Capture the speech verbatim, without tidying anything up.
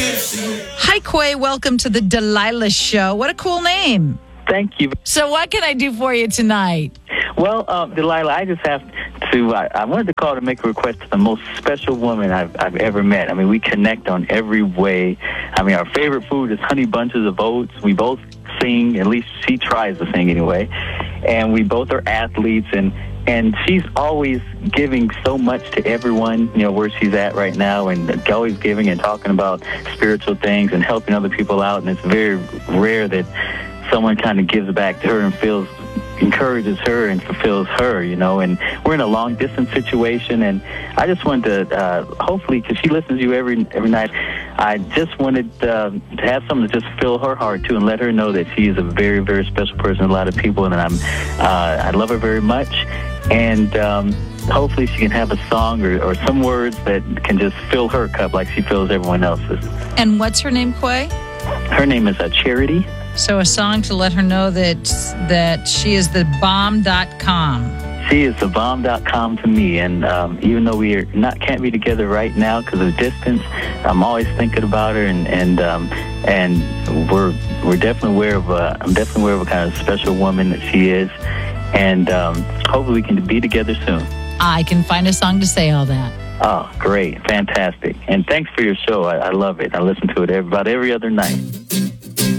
Hi, Quay. Welcome to the Delilah Show. What a cool name. Thank you. So what can I do for you tonight? Well, uh, Delilah, I just have to, I, I wanted to call to make a request to the most special woman I've, I've ever met. I mean, we connect on every way. I mean, our favorite food is honey bunches of oats. We both sing, at least she tries to sing anyway. And we both are athletes, and And she's always giving so much to everyone, you know, where she's at right now, and always giving and talking about spiritual things and helping other people out. And it's very rare that someone kind of gives back to her and feels, encourages her and fulfills her, you know. And we're in a long-distance situation, and I just wanted to, uh, hopefully, because she listens to you every every night, I just wanted uh, to have something to just fill her heart, too, and let her know that she is a very, very special person to a lot of people, and I'm, uh, I love her very much. And um, hopefully she can have a song or, or some words that can just fill her cup like she fills everyone else's. And what's her name, Quay? Her name is uh, Charity. So a song to let her know that that she is the bomb dot com. She is the bomb dot com to me, and um, even though we are not can't be together right now because of distance, I'm always thinking about her, and and um, and we're we're definitely aware of uh, I'm definitely aware of a kind of special woman that she is. And um, hopefully we can be together soon. I can find a song to say all that. Oh, great. Fantastic. And thanks for your show. I, I love it. I listen to it every, about every other night.